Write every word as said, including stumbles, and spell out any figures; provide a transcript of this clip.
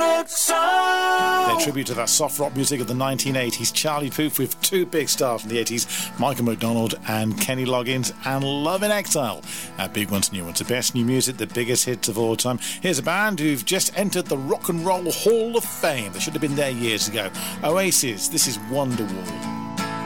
Their tribute to that soft rock music of the nineteen eighties. Charlie Puth with two big stars from the eighties, Michael McDonald and Kenny Loggins, and Love in Exile. Our big ones, new ones, the best new music, the biggest hits of all time. Here's a band who've just entered the Rock and Roll Hall of Fame. They should have been there years ago. Oasis, this is Wonderwall.